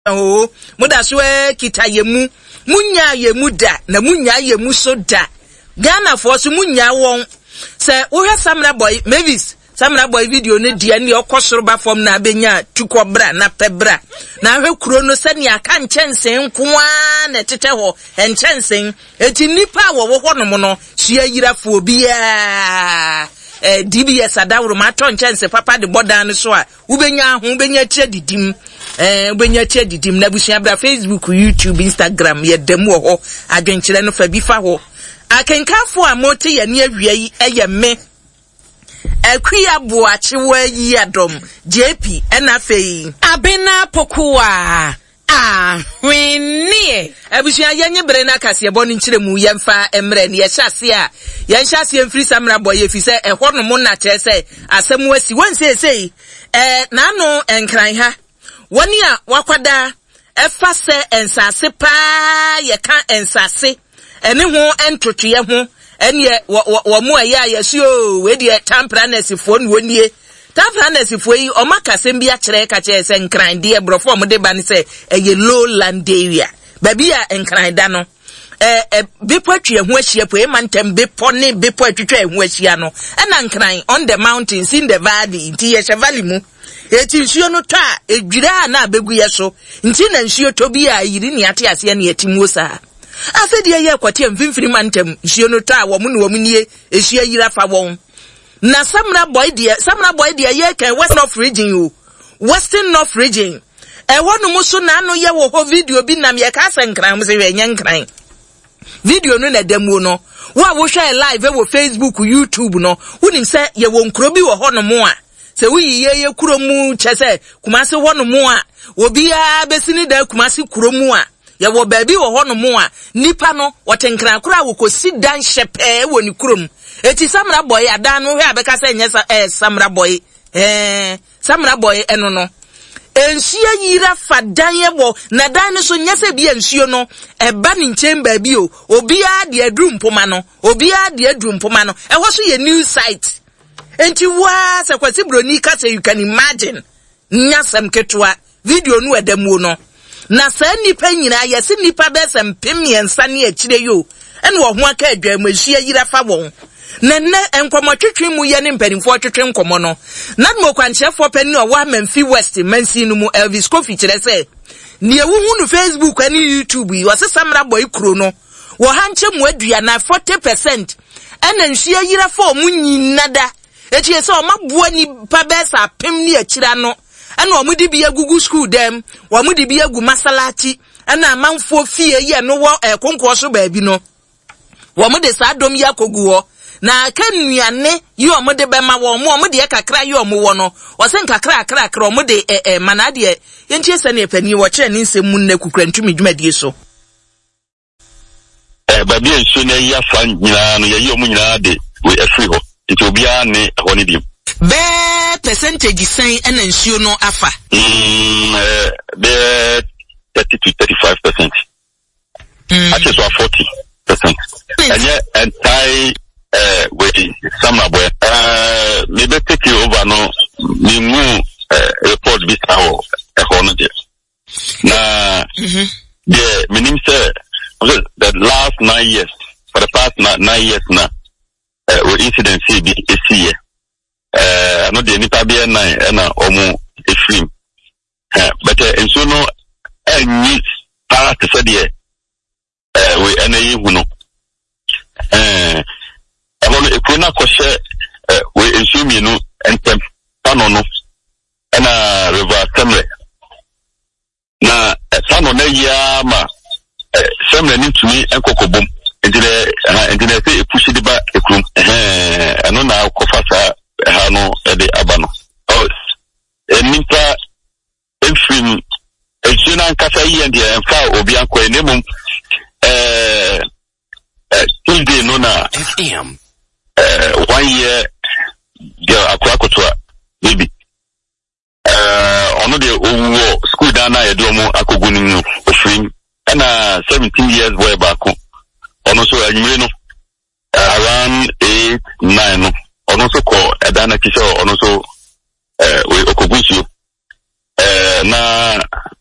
Oh, muda swe kita yemu. Munya yemu da. Na munya yemu so da. Ghana for so munya won. Se uhe Samra Boy, Mavis. Samra Boy video ne dia ni okosoro form na benya tukobra na pebra. Na hwe kuro no se ni aka nchensen nkoa na tete ho. Enchensen. Eti nipa wo ho no mo no. Sua yirafo bia. DBS adawro ma to nchense papa de bodan so a ubenya ho ubenya tire didim ubenya tire didim na busua bra Facebook, YouTube, Instagram ye dem wo ho adwenkyere no fa bi fa ho akenkafo a mote ye ne awia yi eye me akuya boache wa yi adom JP na fei abena pokuwa winnie abusia yenye bre na kase boni nkire mu yemfa emre ne ye hyase a ye hyase mfiri Samra Boy efi se ehwo no mo na kyese asem wasi wonsesei na no enkran ha woni a wakwada efa se ensase pa ye ka ensase ene ho entotoye ho ene wo mo aya yesuo we de tampraness fo ne wonie tampraness fo yi o makasem bi a kire ka kyese enkran de brofo mo de ba ne se eye lowland area baby a enkran da no bepo atwe ho ahia po emantem bepo ne bepo atwetwe ho ahia no na nkran on the mountains in the valley nti ye valley mu eti nsuo no ta edwira na abegu ye so nti na nsuo to bi a yiri ne ate ase ne yetimu sa afedi ye kwate mfimfiri mantem nsuo no ta wo mu ne wo mu nie esuo yira fa won na Samra Boy dia ye kan western north region o western north region no muso na no ye wo ho video bi nam ye ka senkran mo se we nyankran video no na demo no wo share live wo Facebook, YouTube no unim se ye wo nkro bi wo ho no mo a se wuyi ye kuro mu chese Kumasi ho no mo a obi a besini da Kumasi kuro mu a ye wo baabi wo ho no mo a nipa no wotenkran kura wo kosi dan shepe wo ni kurom eti Samra Boy adan no hwe abeka se nyesa Samra Boy Samra Boy eno no ensuo yira fadan ye wo na dan no so nyese bi ensuo no eba ni nchemba bi o obi a de adru mpoma no eho so ye new site enti wa se kwasi broni ka se you can imagine nyasem ketwa video no edamu no na sa nipa nyina ye se nipa be se mpemiensa ne akire yo ene wo ho aka adwa mahia yira fa won nenne enkomotwetwe mu ye ne mpanimfo twetwe nkomo no na mo kwanchefo pani o wa Memphis West mansi no mu Elvis Kofi kire se ne ewu hunu Facebook ani YouTube yi wase Samra Boy kuro no wo hanche mu adua na 40% ena nhia yira fa mu nyinada etie se o maboa ni pabesa pem ni akira no ena o mudi bi agugu school dem wo mudi bi agu masalachi ena amanfo fie ye no wo konko so baabi no wo mudi sa dom ya koguo na kanuane yi omode be ma wo mo omode kakra yi omo no wose nkakra omode manade yentie se ne pani wo kire ni nsem mun na kukura ntumi dwumadie so ba bi enso na ya fa nyina no ye omo nyina de we afri ho nti obia ne ho ne bi be percentage sen ena nsuo no afa be 30 to 35%. Actually so 40%. And yeah, entire waiting Samra Boy maybe take you over no me mu report this how economy na the meaning say the last 9 years for the past 9 years now we incident be a year no the nipa be na na omu extreme but in so no any part to say we any hu no ekuna koshe we ensumi no entem pano no na river Semre na pano na ya ma Semre ni tumi enkokobom entine se epushi de ba ekrum eno na kofasa ha no de abano nipa enfim ensuna nkasa yi ende enfa obi anko enemum Tuesday no na FM 1 year girl akwakotoa baby ono de owo school down na yedo mo akoguni no ofrim na 17 years boy back ono so anyire no around 8 9 no ono so ko edana kisho ono so we okogunsu na